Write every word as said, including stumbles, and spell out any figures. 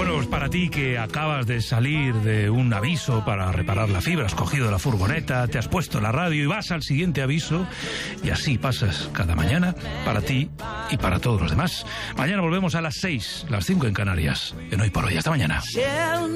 Bueno, pues para ti que acabas de salir de un aviso para reparar la fibra, has cogido la furgoneta, te has puesto la radio y vas al siguiente aviso, y así pasas cada mañana para ti y para todos los demás. Mañana volvemos a las seis, las cinco en Canarias, en Hoy por Hoy. Hasta mañana.